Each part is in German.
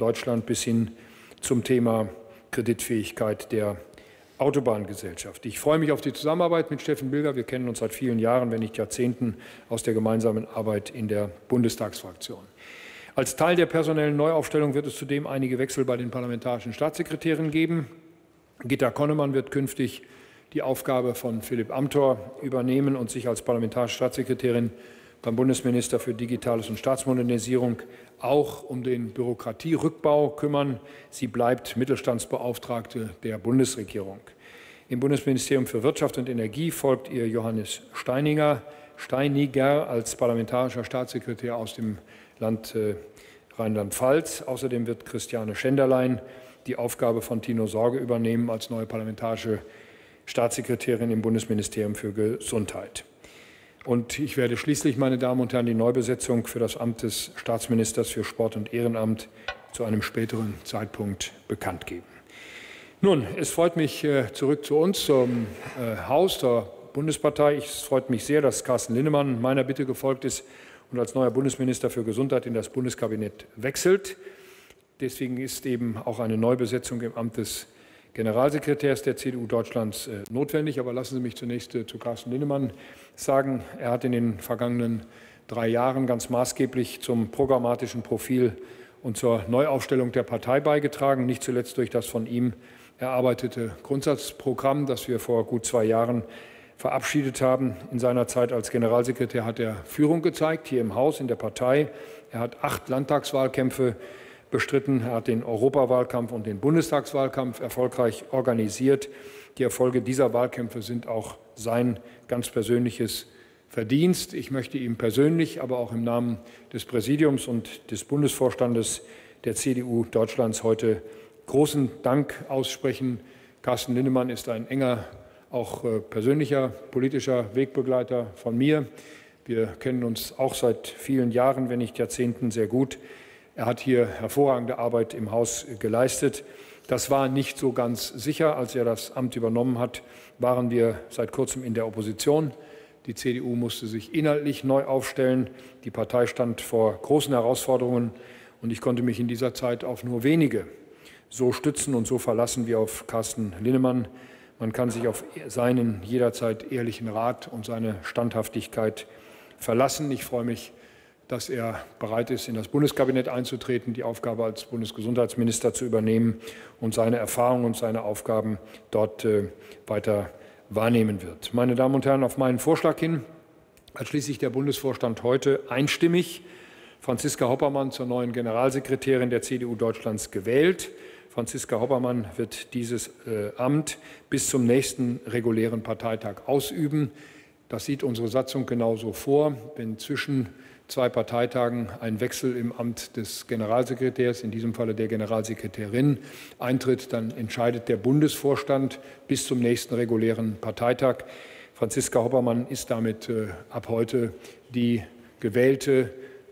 Deutschland bis hin zum Thema Kreditfähigkeit der Autobahngesellschaft. Ich freue mich auf die Zusammenarbeit mit Steffen Bilger. Wir kennen uns seit vielen Jahren, wenn nicht Jahrzehnten, aus der gemeinsamen Arbeit in der Bundestagsfraktion. Als Teil der personellen Neuaufstellung wird es zudem einige Wechsel bei den parlamentarischen Staatssekretären geben. Gitta Konnemann wird künftig die Aufgabe von Philipp Amthor übernehmen und sich als parlamentarische Staatssekretärin beim Bundesminister für Digitales und Staatsmodernisierung auch um den Bürokratierückbau kümmern. Sie bleibt Mittelstandsbeauftragte der Bundesregierung. Im Bundesministerium für Wirtschaft und Energie folgt ihr Johannes Steiniger als parlamentarischer Staatssekretär aus dem Land Rheinland-Pfalz. Außerdem wird Christiane Schenderlein die Aufgabe von Tino Sorge übernehmen als neue parlamentarische Staatssekretärin im Bundesministerium für Gesundheit. Und ich werde schließlich, meine Damen und Herren, die Neubesetzung für das Amt des Staatsministers für Sport und Ehrenamt zu einem späteren Zeitpunkt bekannt geben. Nun, es freut mich, zurück zu uns, zum Haus der Bundespartei. Es freut mich sehr, dass Carsten Linnemann meiner Bitte gefolgt ist und als neuer Bundesminister für Gesundheit in das Bundeskabinett wechselt. Deswegen ist eben auch eine Neubesetzung im Amt des Generalsekretärs der CDU Deutschlands notwendig. Aber lassen Sie mich zunächst zu Carsten Linnemann sagen, er hat in den vergangenen 3 Jahren ganz maßgeblich zum programmatischen Profil und zur Neuaufstellung der Partei beigetragen, nicht zuletzt durch das von ihm erarbeitete Grundsatzprogramm, das wir vor gut 2 Jahren verabschiedet haben. In seiner Zeit als Generalsekretär hat er Führung gezeigt, hier im Haus, in der Partei. Er hat 8 Landtagswahlkämpfe bestritten. Er hat den Europawahlkampf und den Bundestagswahlkampf erfolgreich organisiert. Die Erfolge dieser Wahlkämpfe sind auch sein ganz persönliches Verdienst. Ich möchte ihm persönlich, aber auch im Namen des Präsidiums und des Bundesvorstandes der CDU Deutschlands heute großen Dank aussprechen. Carsten Linnemann ist ein enger, auch persönlicher politischer Wegbegleiter von mir. Wir kennen uns auch seit vielen Jahren, wenn nicht Jahrzehnten, sehr gut. Er hat hier hervorragende Arbeit im Haus geleistet. Das war nicht so ganz sicher. Als er das Amt übernommen hat, waren wir seit kurzem in der Opposition. Die CDU musste sich inhaltlich neu aufstellen. Die Partei stand vor großen Herausforderungen. Und ich konnte mich in dieser Zeit auf nur wenige so stützen und so verlassen wie auf Carsten Linnemann. Man kann sich auf seinen jederzeit ehrlichen Rat und seine Standhaftigkeit verlassen. Ich freue mich, dass er bereit ist, in das Bundeskabinett einzutreten, die Aufgabe als Bundesgesundheitsminister zu übernehmen und seine Erfahrungen und seine Aufgaben dort weiter wahrnehmen wird. Meine Damen und Herren, auf meinen Vorschlag hin hat schließlich der Bundesvorstand heute einstimmig Franziska Hoppermann zur neuen Generalsekretärin der CDU Deutschlands gewählt. Franziska Hoppermann wird dieses Amt bis zum nächsten regulären Parteitag ausüben. Das sieht unsere Satzung genauso vor. Wenn zwischen 2 Parteitagen ein Wechsel im Amt des Generalsekretärs, in diesem Falle der Generalsekretärin, eintritt, dann entscheidet der Bundesvorstand bis zum nächsten regulären Parteitag. Franziska Hoppermann ist damit ab heute die gewählte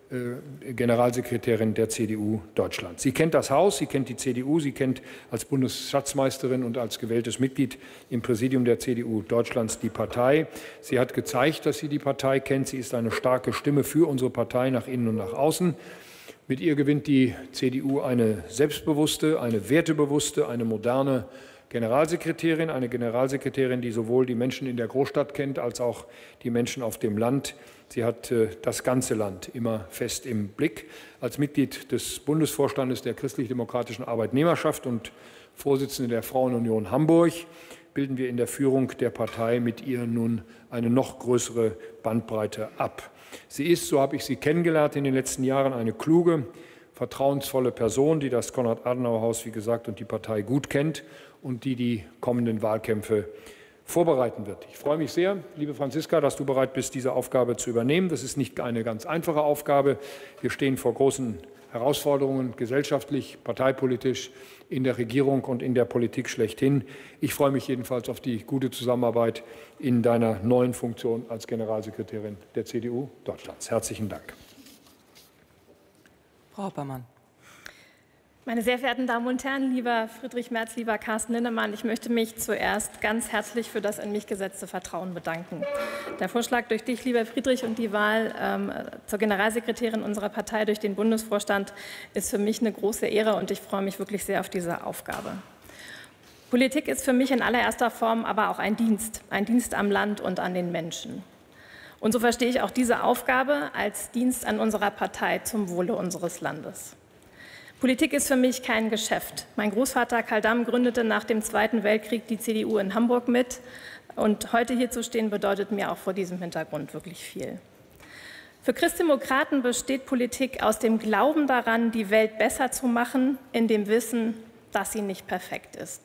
Generalsekretärin der CDU Deutschlands. Sie kennt das Haus, sie kennt die CDU, sie kennt als Bundesschatzmeisterin und als gewähltes Mitglied im Präsidium der CDU Deutschlands die Partei. Sie hat gezeigt, dass sie die Partei kennt. Sie ist eine starke Stimme für unsere Partei nach innen und nach außen. Mit ihr gewinnt die CDU eine selbstbewusste, eine wertebewusste, eine moderne Generalsekretärin, eine Generalsekretärin, die sowohl die Menschen in der Großstadt kennt, als auch die Menschen auf dem Land. Sie hat das ganze Land immer fest im Blick. Als Mitglied des Bundesvorstandes der Christlich-Demokratischen Arbeitnehmerschaft und Vorsitzende der Frauenunion Hamburg bilden wir in der Führung der Partei mit ihr nun eine noch größere Bandbreite ab. Sie ist, so habe ich sie kennengelernt in den letzten Jahren, eine kluge, vertrauensvolle Person, die das Konrad-Adenauer-Haus, wie gesagt, und die Partei gut kennt und die die kommenden Wahlkämpfe vorbereiten wird. Ich freue mich sehr, liebe Franziska, dass du bereit bist, diese Aufgabe zu übernehmen. Das ist nicht eine ganz einfache Aufgabe. Wir stehen vor großen Herausforderungen, gesellschaftlich, parteipolitisch, in der Regierung und in der Politik schlechthin. Ich freue mich jedenfalls auf die gute Zusammenarbeit in deiner neuen Funktion als Generalsekretärin der CDU Deutschlands. Herzlichen Dank. Frau Hoppermann. Meine sehr verehrten Damen und Herren, lieber Friedrich Merz, lieber Carsten Linnemann, ich möchte mich zuerst ganz herzlich für das in mich gesetzte Vertrauen bedanken. Der Vorschlag durch dich, lieber Friedrich, und die Wahl zur Generalsekretärin unserer Partei durch den Bundesvorstand ist für mich eine große Ehre und ich freue mich wirklich sehr auf diese Aufgabe. Politik ist für mich in allererster Form aber auch ein Dienst am Land und an den Menschen. Und so verstehe ich auch diese Aufgabe als Dienst an unserer Partei zum Wohle unseres Landes. Politik ist für mich kein Geschäft. Mein Großvater Karl Damm gründete nach dem Zweiten Weltkrieg die CDU in Hamburg mit. Und heute hier zu stehen, bedeutet mir auch vor diesem Hintergrund wirklich viel. Für Christdemokraten besteht Politik aus dem Glauben daran, die Welt besser zu machen, in dem Wissen, dass sie nicht perfekt ist.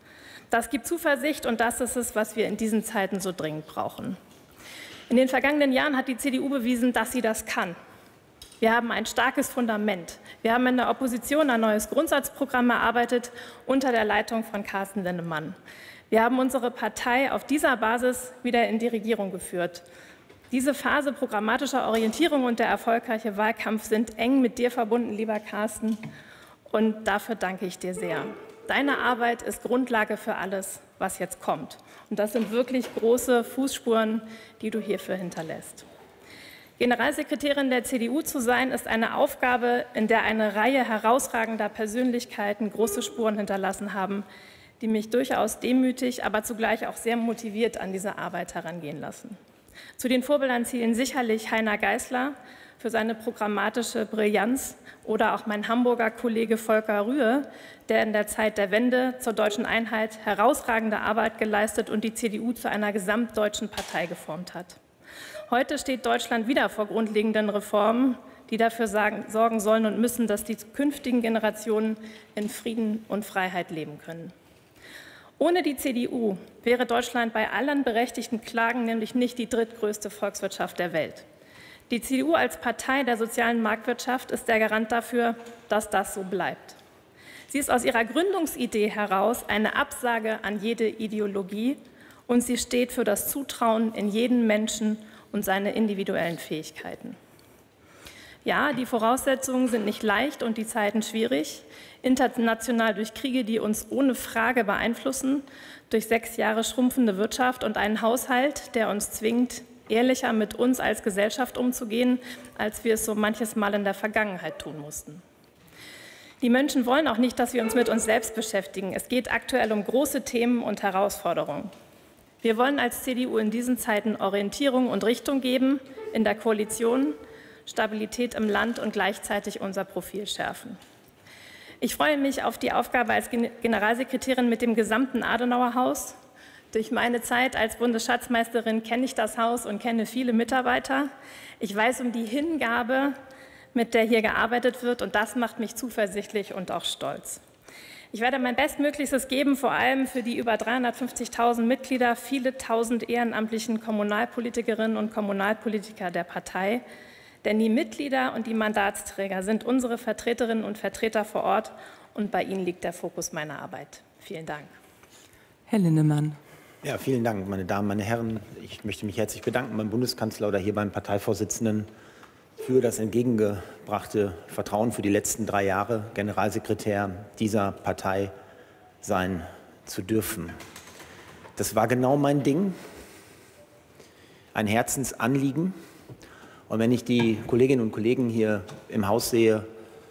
Das gibt Zuversicht und das ist es, was wir in diesen Zeiten so dringend brauchen. In den vergangenen Jahren hat die CDU bewiesen, dass sie das kann. Wir haben ein starkes Fundament. Wir haben in der Opposition ein neues Grundsatzprogramm erarbeitet unter der Leitung von Carsten Linnemann. Wir haben unsere Partei auf dieser Basis wieder in die Regierung geführt. Diese Phase programmatischer Orientierung und der erfolgreiche Wahlkampf sind eng mit dir verbunden, lieber Carsten, und dafür danke ich dir sehr. Deine Arbeit ist Grundlage für alles, was jetzt kommt. Und das sind wirklich große Fußspuren, die du hierfür hinterlässt. Generalsekretärin der CDU zu sein, ist eine Aufgabe, in der eine Reihe herausragender Persönlichkeiten große Spuren hinterlassen haben, die mich durchaus demütig, aber zugleich auch sehr motiviert an diese Arbeit herangehen lassen. Zu den Vorbildern zählen sicherlich Heiner Geißler für seine programmatische Brillanz oder auch mein Hamburger Kollege Volker Rühe, der in der Zeit der Wende zur deutschen Einheit herausragende Arbeit geleistet und die CDU zu einer gesamtdeutschen Partei geformt hat. Heute steht Deutschland wieder vor grundlegenden Reformen, die dafür sorgen sollen und müssen, dass die künftigen Generationen in Frieden und Freiheit leben können. Ohne die CDU wäre Deutschland bei allen berechtigten Klagen nämlich nicht die drittgrößte Volkswirtschaft der Welt. Die CDU als Partei der sozialen Marktwirtschaft ist der Garant dafür, dass das so bleibt. Sie ist aus ihrer Gründungsidee heraus eine Absage an jede Ideologie und sie steht für das Zutrauen in jeden Menschen und seine individuellen Fähigkeiten. Ja, die Voraussetzungen sind nicht leicht und die Zeiten schwierig. International durch Kriege, die uns ohne Frage beeinflussen, durch 6 Jahre schrumpfende Wirtschaft und einen Haushalt, der uns zwingt, ehrlicher mit uns als Gesellschaft umzugehen, als wir es so manches Mal in der Vergangenheit tun mussten. Die Menschen wollen auch nicht, dass wir uns mit uns selbst beschäftigen. Es geht aktuell um große Themen und Herausforderungen. Wir wollen als CDU in diesen Zeiten Orientierung und Richtung geben, in der Koalition, Stabilität im Land und gleichzeitig unser Profil schärfen. Ich freue mich auf die Aufgabe als Generalsekretärin mit dem gesamten Adenauerhaus. Durch meine Zeit als Bundesschatzmeisterin kenne ich das Haus und kenne viele Mitarbeiter. Ich weiß um die Hingabe, mit der hier gearbeitet wird, und das macht mich zuversichtlich und auch stolz. Ich werde mein Bestmöglichstes geben, vor allem für die über 350.000 Mitglieder, viele tausend ehrenamtlichen Kommunalpolitikerinnen und Kommunalpolitiker der Partei. Denn die Mitglieder und die Mandatsträger sind unsere Vertreterinnen und Vertreter vor Ort und bei ihnen liegt der Fokus meiner Arbeit. Vielen Dank. Herr Linnemann. Ja, vielen Dank, meine Damen, meine Herren. Ich möchte mich herzlich bedanken beim Bundeskanzler oder hier beim Parteivorsitzenden für das entgegengebrachte Vertrauen für die letzten 3 Jahre, Generalsekretär dieser Partei sein zu dürfen. Das war genau mein Ding, ein Herzensanliegen. Und wenn ich die Kolleginnen und Kollegen hier im Haus sehe,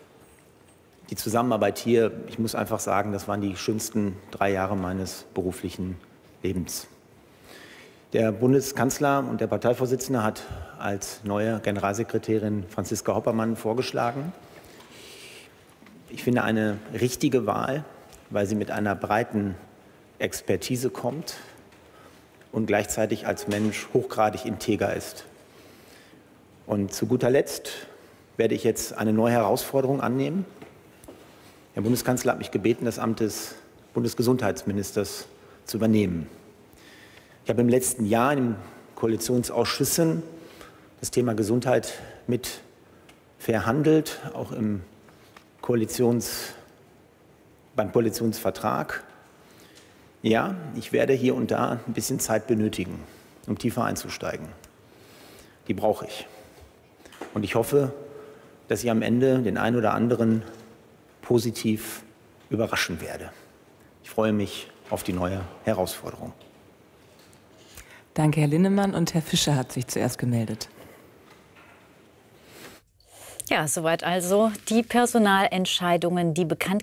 die Zusammenarbeit hier, ich muss einfach sagen, das waren die schönsten 3 Jahre meines beruflichen Lebens. Der Bundeskanzler und der Parteivorsitzende hat als neue Generalsekretärin Franziska Hoppermann vorgeschlagen. Ich finde eine richtige Wahl, weil sie mit einer breiten Expertise kommt und gleichzeitig als Mensch hochgradig integer ist. Und zu guter Letzt werde ich jetzt eine neue Herausforderung annehmen. Der Bundeskanzler hat mich gebeten, das Amt des Bundesgesundheitsministers zu übernehmen. Ich habe im letzten Jahr in den Koalitionsausschüssen das Thema Gesundheit mit verhandelt, auch beim Koalitionsvertrag. Ja, ich werde hier und da ein bisschen Zeit benötigen, um tiefer einzusteigen. Die brauche ich. Und ich hoffe, dass ich am Ende den einen oder anderen positiv überraschen werde. Ich freue mich auf die neue Herausforderung. Danke, Herr Linnemann. Und Herr Fischer hat sich zuerst gemeldet. Ja, soweit also die Personalentscheidungen, die bekannt